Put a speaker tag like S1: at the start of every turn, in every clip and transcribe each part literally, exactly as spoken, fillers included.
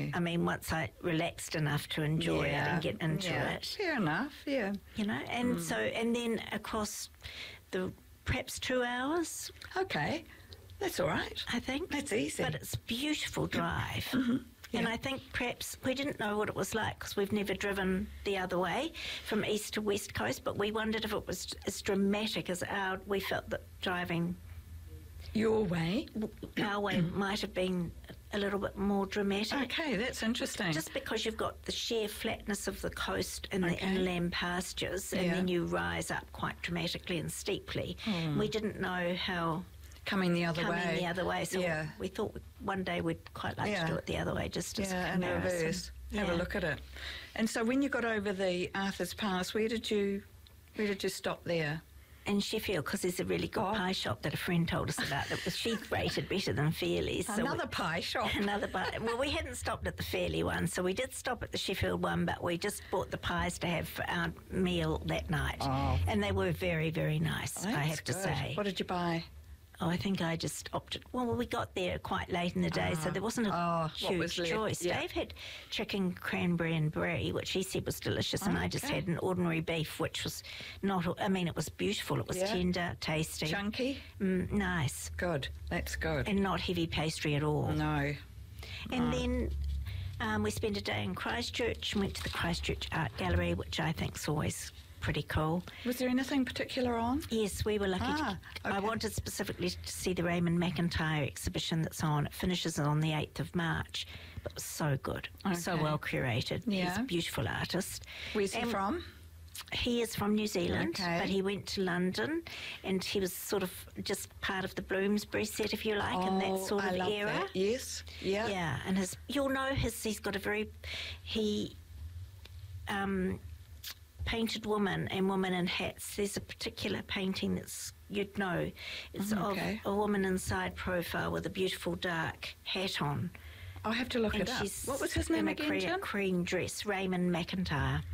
S1: I mean, once I relaxed enough to enjoy
S2: Yeah.
S1: it and get into
S2: Yeah.
S1: it.
S2: Fair enough, yeah.
S1: You know, and so, and then across the perhaps two hours,
S2: Okay, that's all right.
S1: I think.
S2: That's easy.
S1: But it's a beautiful drive.
S2: Mm-hmm.
S1: And
S2: Yeah.
S1: I think perhaps we didn't know what it was like because we've never driven the other way from east to west coast, but we wondered if it was as dramatic as our, we felt that driving
S2: Your way?
S1: our way might have been a little bit more dramatic.
S2: Okay, that's interesting.
S1: Just because you've got the sheer flatness of the coast and the
S2: Okay.
S1: inland pastures, and
S2: Yeah.
S1: then you rise up quite dramatically and steeply.
S2: Hmm.
S1: We didn't know how
S2: coming the other
S1: coming
S2: way.
S1: the other way, so
S2: yeah.
S1: we thought one day we'd quite like
S2: Yeah.
S1: to do it the other way, just as
S2: Yeah,
S1: a
S2: in
S1: comparison.
S2: reverse. Have a
S1: Yeah.
S2: look at it. And so when you got over the Arthur's Pass, where did you where did you stop there?
S1: In Sheffield, because there's a really good
S2: Oh.
S1: pie shop that a friend told us about that was she rated better than Fairley's. so
S2: Another
S1: we-
S2: pie shop.
S1: Another pie. Well, we hadn't stopped at the Fairley one, so we did stop at the Sheffield one, but we just bought the pies to have for our meal that night.
S2: Oh.
S1: And they were very, very nice, I
S2: That's
S1: have to
S2: good.
S1: say.
S2: What did you buy?
S1: Oh, I think I just opted. Well, we got there quite late in the day, so there wasn't a
S2: Oh, what was
S1: huge
S2: left?
S1: choice.
S2: Yeah.
S1: Dave had chicken, cranberry, and brie, which he said was delicious, and I just
S2: Okay.
S1: had an ordinary beef, which was not. I mean, it was beautiful. It was
S2: Yeah.
S1: tender, tasty,
S2: Chunky?
S1: mm, nice,
S2: Good. That's good.
S1: and not heavy pastry at all.
S2: no.
S1: And then um, we spent a day in Christchurch and went to the Christchurch Art Gallery, which I think is always pretty cool.
S2: Was there anything particular on?
S1: Yes, we were lucky.
S2: Ah,
S1: to, I
S2: okay.
S1: wanted specifically to see the Raymond McIntyre exhibition that's on. It finishes on the eighth of March. But it was so good, so
S2: Okay.
S1: well curated.
S2: Yeah.
S1: He's a beautiful artist.
S2: Where's he
S1: And
S2: from?
S1: He is from New Zealand,
S2: Okay.
S1: but he went to London, and he was sort of just part of the Bloomsbury set, if you like, in that sort
S2: Oh, I
S1: of
S2: love
S1: era.
S2: that. Yes. Yeah.
S1: Yeah, and his you'll know his he's got a very he um painted woman and woman in hats. There's a particular painting that's you'd know. It's
S2: Oh, okay.
S1: of a woman in side profile with a beautiful dark hat on.
S2: I'll have to look
S1: And
S2: it up.
S1: she's
S2: What was his name
S1: in a
S2: again,
S1: cre-
S2: Jen?
S1: cream dress, Raymond McIntyre.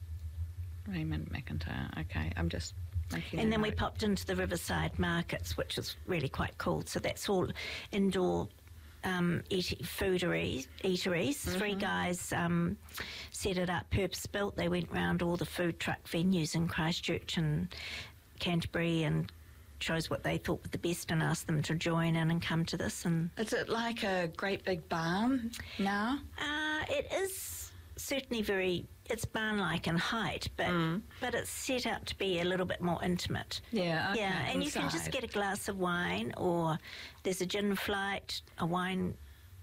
S2: Raymond McIntyre. Okay, I'm just making
S1: And
S2: a
S1: then we
S2: note.
S1: popped into the Riverside Markets, which is really quite cool. So that's all indoor um, eat- fooderies, eateries.
S2: Mm-hmm.
S1: Three guys um, set it up, purpose built. They went round all the food truck venues in Christchurch and Canterbury and chose what they thought were the best and asked them to join in and come to this. And
S2: Is it like a great big barn now?
S1: uh, it is certainly very, it's barn-like in height, but but it's set out to be a little bit more intimate.
S2: Yeah, okay,
S1: yeah, and you can just
S2: inside.
S1: get a glass of wine, or there's a gin flight, a wine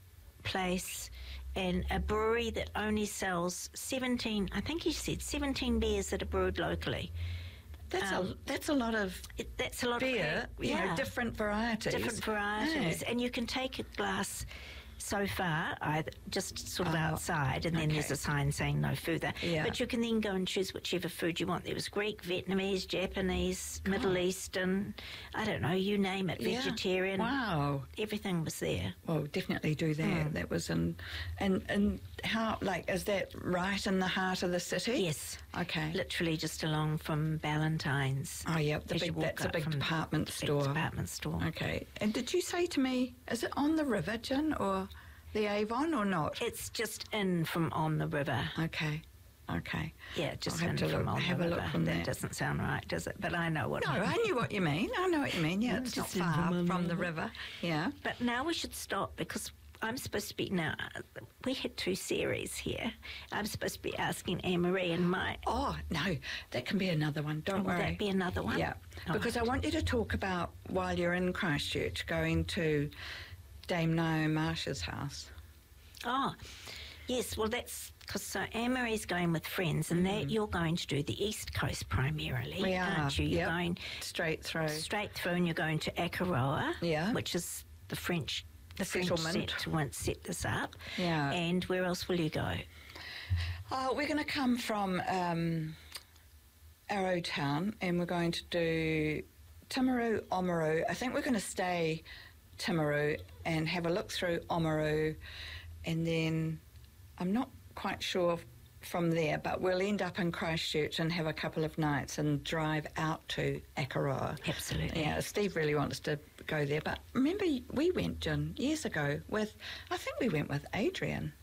S1: place, and a brewery that only sells seventeen, I think he said seventeen beers that are brewed locally.
S2: That's a
S1: Um,
S2: that's a lot of
S1: It, that's a lot
S2: beer.
S1: of
S2: You
S1: yeah,
S2: know, different varieties.
S1: different varieties,
S2: Yeah.
S1: and you can take a glass so far, either just sort of
S2: Oh,
S1: outside, and then
S2: okay.
S1: there's a sign saying no further.
S2: Yeah.
S1: But you can then go and choose whichever food you want. There was Greek, Vietnamese, Japanese, Middle Eastern, I don't know, you name it,
S2: Yeah.
S1: vegetarian.
S2: Wow.
S1: Everything was there.
S2: Well, definitely do that.
S1: Mm.
S2: That was in, and and how like is that right in the heart of the city?
S1: Yes.
S2: Okay.
S1: Literally just along from Ballantyne's.
S2: Oh, yeah, the
S1: as you
S2: big,
S1: walk
S2: that's a
S1: up
S2: big
S1: from
S2: department
S1: the big
S2: store.
S1: department store.
S2: Okay. And did you say to me, is it on the river, Jen, or the Avon, or not?
S1: It's just in from on the river.
S2: Okay. Okay.
S1: Yeah, just
S2: I'll have
S1: in
S2: to
S1: from
S2: look-
S1: on
S2: have
S1: the
S2: a look
S1: river.
S2: from
S1: that
S2: there.
S1: doesn't sound right, does it? But I know what
S2: No,
S1: I mean.
S2: I knew what you mean. I know what you mean. Yeah, it's not
S1: Just in
S2: far
S1: from on
S2: from
S1: the
S2: the
S1: river.
S2: river. Yeah.
S1: But now we should stop because I'm supposed to be now. We had two series here. I'm supposed to be asking Anne Marie and my.
S2: Oh, no, that can be another one. Don't
S1: Will
S2: worry.
S1: that be another one?
S2: Yeah,
S1: All
S2: because
S1: right.
S2: I want you to talk about, while you're in Christchurch, going to Dame Naomi Marsh's house.
S1: Oh, yes. Well, that's because so Anne Marie's going with friends, and that you're going to do the East Coast primarily,
S2: Mm-hmm. We are,
S1: aren't you? You're
S2: yep.
S1: going
S2: Straight through.
S1: straight through, and you're going to Akaroa,
S2: Yeah.
S1: which is the French. The
S2: Settlement.
S1: French set, once set this up.
S2: Yeah.
S1: And where else will you go?
S2: Oh, we're going to come from um, Arrowtown, and we're going to do Timaru, Oamaru. I think we're going to stay Timaru and have a look through Oamaru, and then I'm not quite sure from there, but we'll end up in Christchurch and have a couple of nights and drive out to Akaroa.
S1: Absolutely.
S2: Yeah, Steve really wants to go there, but remember we went, Jen, years ago with, I think we went with Adrian.